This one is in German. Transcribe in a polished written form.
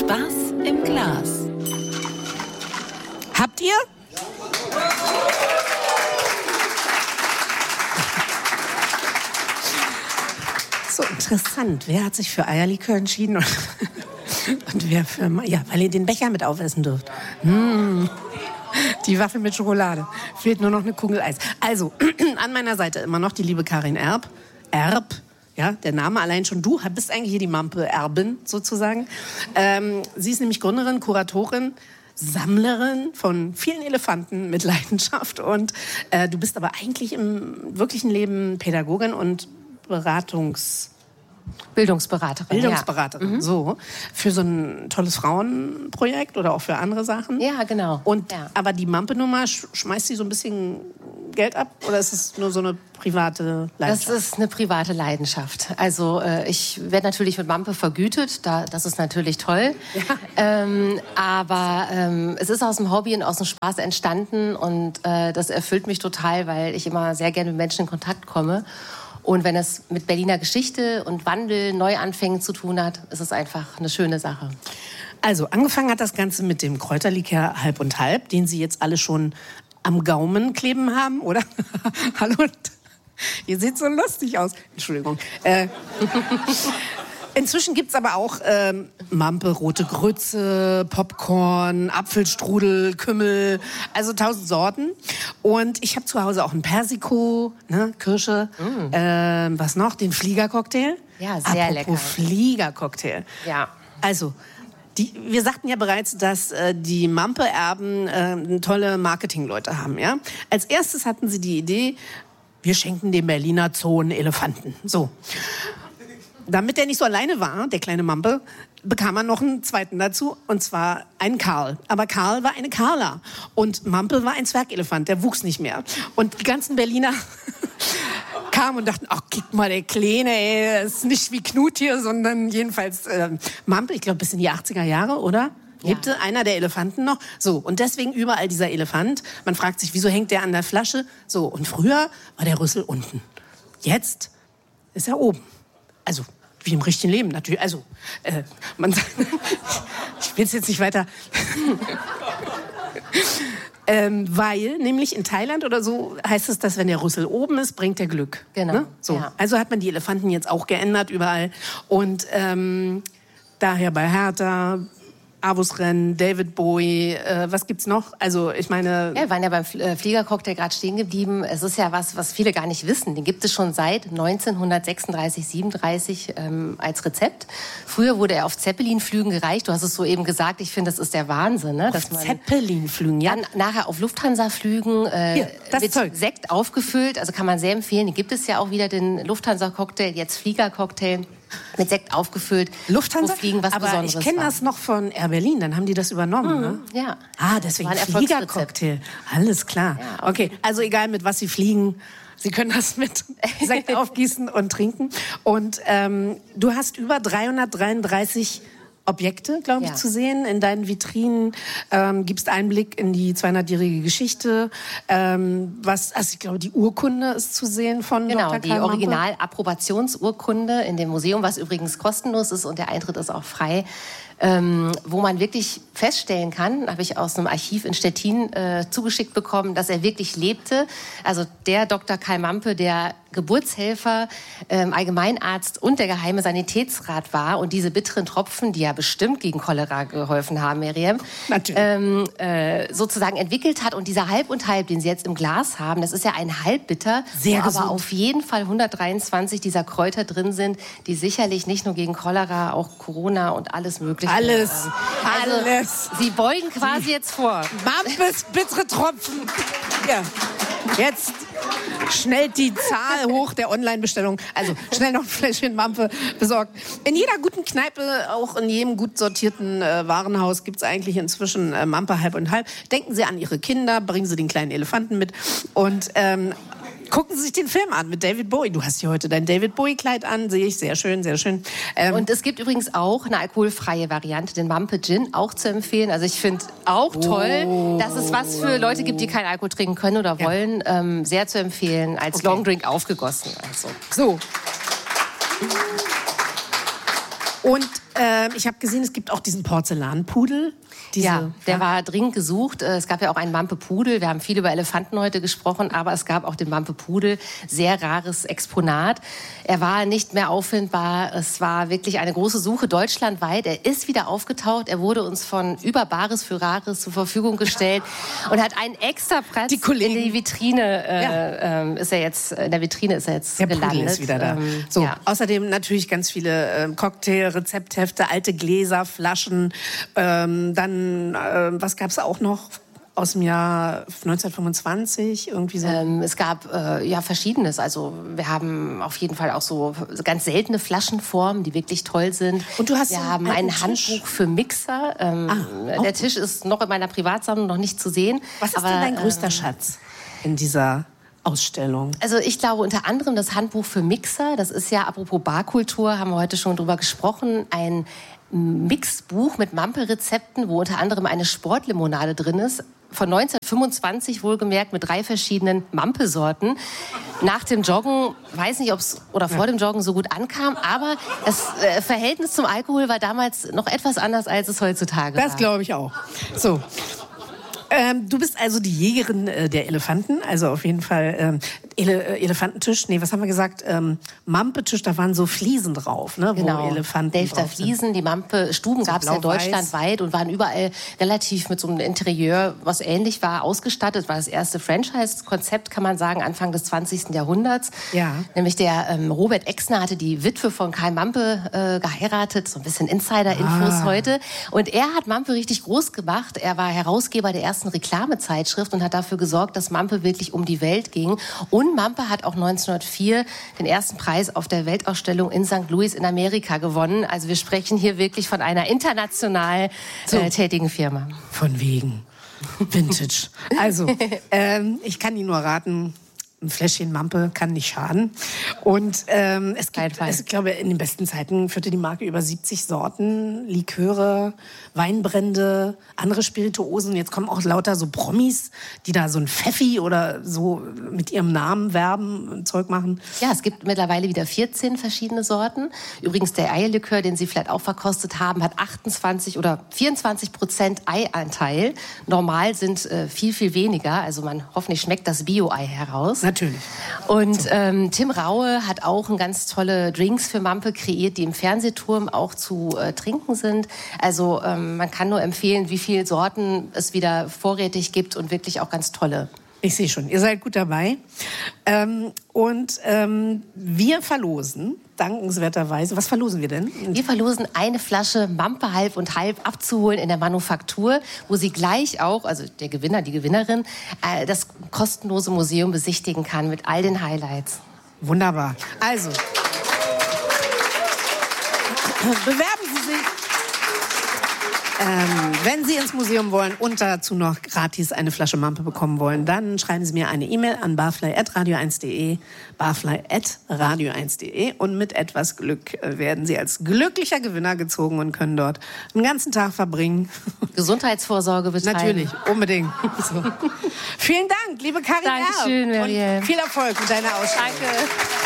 Spaß im Glas. Habt ihr? So interessant. Wer hat sich für Eierlikör entschieden und wer für... Ja, weil ihr den Becher mit aufessen dürft. Die Waffel mit Schokolade. Fehlt nur noch eine Kugel Eis. Also, an meiner Seite immer noch die liebe Karin Erb. Ja, der Name allein schon. Du bist eigentlich hier die Mampe-Erbin sozusagen. Sie ist nämlich Gründerin, Kuratorin, Sammlerin von vielen Elefanten mit Leidenschaft. Und du bist aber eigentlich im wirklichen Leben Pädagogin und Bildungsberaterin, so. Für so ein tolles Frauenprojekt oder auch für andere Sachen. Ja, genau. Aber die Mampe-Nummer, schmeißt die so ein bisschen Geld ab? Oder ist es nur so eine private Leidenschaft? Das ist eine private Leidenschaft. Also ich werde natürlich mit Mampe vergütet, das ist natürlich toll. Ja. Aber es ist aus dem Hobby und aus dem Spaß entstanden und das erfüllt mich total, weil ich immer sehr gerne mit Menschen in Kontakt komme. Und wenn es mit Berliner Geschichte und Wandel, Neuanfängen zu tun hat, ist es einfach eine schöne Sache. Also angefangen hat das Ganze mit dem Kräuterlikör Halb und Halb, den Sie jetzt alle schon am Gaumen kleben haben, oder? Hallo, ihr seht so lustig aus. Entschuldigung. Inzwischen gibt's aber auch Mampe, rote Grütze, Popcorn, Apfelstrudel, Kümmel, also 1000 Sorten. Und ich habe zu Hause auch ein Persiko, Kirsche, was noch? Den Fliegercocktail. Ja, sehr lecker. Apropos Fliegercocktail. Ja. Also, wir sagten ja bereits, dass die Mampe-Erben tolle Marketingleute haben. Ja? Als erstes hatten sie die Idee, wir schenken dem Berliner Zoo einen Elefanten. So. Damit er nicht so alleine war, der kleine Mampe, bekam er noch einen zweiten dazu, und zwar einen Karl. Aber Karl war eine Carla und Mampe war ein Zwergelefant, der wuchs nicht mehr. Und die ganzen Berliner kamen und dachten, ach, guck mal, der Kleine, ey, das ist nicht wie Knut hier, sondern jedenfalls Mampe, ich glaube bis in die 80er Jahre, oder? Lebte einer der Elefanten noch? So, und deswegen überall dieser Elefant. Man fragt sich, wieso hängt der an der Flasche? So, und früher war der Rüssel unten. Jetzt ist er oben. Also, wie im richtigen Leben natürlich. Also, man sagt, ich will es jetzt nicht weiter. Weil, nämlich in Thailand oder so, heißt es, dass wenn der Rüssel oben ist, bringt er Glück. Genau. Ne? So. Ja. Also hat man die Elefanten jetzt auch geändert überall. Und daher bei Hertha, Avus-Rennen, David Bowie, was gibt's noch? Also ich meine... Ja, wir waren ja beim Fliegercocktail gerade stehen geblieben. Es ist ja was viele gar nicht wissen. Den gibt es schon seit 1936, 37 als Rezept. Früher wurde er auf Zeppelinflügen gereicht. Du hast es soeben gesagt. Ich finde, das ist der Wahnsinn. Ne? Dass man Zeppelinflügen, ja. Dann nachher auf Lufthansa-Flügen mit Sekt aufgefüllt. Also kann man sehr empfehlen. Den gibt es ja auch wieder, den Lufthansa-Cocktail, jetzt Fliegercocktail. Mit Sekt aufgefüllt. Lufthansa? Fliegen was aber Besonderes ich kenne das noch von Air Berlin, dann haben die das übernommen. Ne? Ja. Ah, deswegen Fliegercocktail. Alles klar. Ja, okay, also egal mit was Sie fliegen, Sie können das mit Sekt aufgießen und trinken. Und du hast über 333 Objekte, glaube ich, zu sehen. In deinen Vitrinen gibst Einblick in die 200-jährige Geschichte. Ich glaube, die Urkunde ist zu sehen von Dr. Karl die Mampe. Original-Approbationsurkunde in dem Museum, was übrigens kostenlos ist und der Eintritt ist auch frei. Wo man wirklich feststellen kann, habe ich aus einem Archiv in Stettin zugeschickt bekommen, dass er wirklich lebte. Also der Dr. Karl Mampe, der Geburtshelfer, Allgemeinarzt und der geheime Sanitätsrat war und diese bitteren Tropfen, die ja bestimmt gegen Cholera geholfen haben, Miriam, sozusagen entwickelt hat. Und dieser Halb und Halb, den Sie jetzt im Glas haben, das ist ja ein Halbbitter, sehr wo aber auf jeden Fall 123 dieser Kräuter drin sind, die sicherlich nicht nur gegen Cholera, auch Corona und alles Mögliche. Alles. Sie beugen quasi jetzt vor. Mampes bittere Tropfen. Ja. Jetzt schnell die Zahl hoch der Online-Bestellung. Also schnell noch ein Fläschchen Mampe besorgt. In jeder guten Kneipe, auch in jedem gut sortierten Warenhaus gibt es eigentlich inzwischen Mampe Halb und Halb. Denken Sie an Ihre Kinder, bringen Sie den kleinen Elefanten mit und gucken Sie sich den Film an mit David Bowie. Du hast hier heute dein David Bowie-Kleid an, sehe ich. Sehr schön, sehr schön. Und es gibt übrigens auch eine alkoholfreie Variante, den Mampe Gin, auch zu empfehlen. Also ich finde auch toll, dass es was für Leute gibt, die keinen Alkohol trinken können oder wollen. Sehr zu empfehlen, als Longdrink aufgegossen. Also. So. Und Ich habe gesehen, es gibt auch diesen Porzellanpudel. Der war dringend gesucht. Es gab ja auch einen Mampe-Pudel. Wir haben viel über Elefanten heute gesprochen, aber es gab auch den Mampe-Pudel. Sehr rares Exponat. Er war nicht mehr auffindbar. Es war wirklich eine große Suche deutschlandweit. Er ist wieder aufgetaucht. Er wurde uns von über Bares für Rares zur Verfügung gestellt und hat einen extra Platz in die Vitrine. Ist er jetzt in der Vitrine gelandet. Pudel ist wieder da. Außerdem natürlich ganz viele Cocktail-Rezepthefte, alte Gläser, Flaschen, dann was gab es auch noch aus dem Jahr 1925? Irgendwie so? Es gab Verschiedenes. Also wir haben auf jeden Fall auch so ganz seltene Flaschenformen, die wirklich toll sind. Und du hast wir haben ein Handbuch für Mixer. Der Tisch ist noch in meiner Privatsammlung noch nicht zu sehen. Was ist denn dein größter Schatz in dieser Ausstellung? Also ich glaube unter anderem das Handbuch für Mixer. Das ist ja, apropos Barkultur, haben wir heute schon drüber gesprochen, ein Mixbuch mit Mampe-Rezepten, wo unter anderem eine Sportlimonade drin ist. Von 1925 wohlgemerkt mit 3 verschiedenen Mampe-Sorten. Nach dem Joggen, weiß nicht, ob es oder vor dem Joggen so gut ankam, aber das Verhältnis zum Alkohol war damals noch etwas anders, als es heutzutage war. Das glaube ich auch. So. Du bist also die Jägerin der Elefanten, also auf jeden Fall Elefantentisch. Nee, was haben wir gesagt? Mampetisch, da waren so Fliesen drauf, ne? Genau. Wo Elefanten Delfter Fliesen, die Mampe-Stuben gab es ja deutschlandweit und waren überall relativ mit so einem Interieur, was ähnlich war, ausgestattet. War das erste Franchise-Konzept, kann man sagen, Anfang des 20. Jahrhunderts. Ja. Nämlich der Robert Exner hatte die Witwe von Karl Mampe geheiratet, so ein bisschen Insider-Infos heute. Und er hat Mampe richtig groß gemacht. Er war Herausgeber der ersten Reklamezeitschrift und hat dafür gesorgt, dass Mampe wirklich um die Welt ging. Und Mampe hat auch 1904 den ersten Preis auf der Weltausstellung in St. Louis in Amerika gewonnen. Also wir sprechen hier wirklich von einer international tätigen Firma. Von wegen. Vintage. Also, ich kann Ihnen nur raten, ein Fläschchen Mampe kann nicht schaden. Und es gibt, ich glaube, in den besten Zeiten führte die Marke über 70 Sorten, Liköre, Weinbrände, andere Spirituosen. Jetzt kommen auch lauter so Promis, die da so ein Pfeffi oder so mit ihrem Namen werben und Zeug machen. Ja, es gibt mittlerweile wieder 14 verschiedene Sorten. Übrigens der Eierlikör, den Sie vielleicht auch verkostet haben, hat 28 oder 24% Eianteil. Normal sind viel, viel weniger. Also hoffentlich schmeckt das Bio-Ei heraus. Natürlich. Und Tim Raue hat auch ganz tolle Drinks für Mampe kreiert, die im Fernsehturm auch zu trinken sind. Also man kann nur empfehlen, wie viele Sorten es wieder vorrätig gibt und wirklich auch ganz tolle. Ich sehe schon, ihr seid gut dabei. Wir verlosen, dankenswerterweise, was verlosen wir denn? Wir verlosen eine Flasche Mampe halb und halb abzuholen in der Manufaktur, wo Sie gleich auch, also der Gewinner, die Gewinnerin, das kostenlose Museum besichtigen kann mit all den Highlights. Wunderbar. Also, bewerben Sie sich. Wenn Sie ins Museum wollen und dazu noch gratis eine Flasche Mampe bekommen wollen, dann schreiben Sie mir eine E-Mail an barfly@radio1.de, barfly@radio1.de, und mit etwas Glück werden Sie als glücklicher Gewinner gezogen und können dort einen ganzen Tag verbringen. Gesundheitsvorsorge betreiben. Natürlich, unbedingt. So. Vielen Dank, liebe Karin. Dankeschön, und viel Erfolg mit deiner Ausstellung. Danke.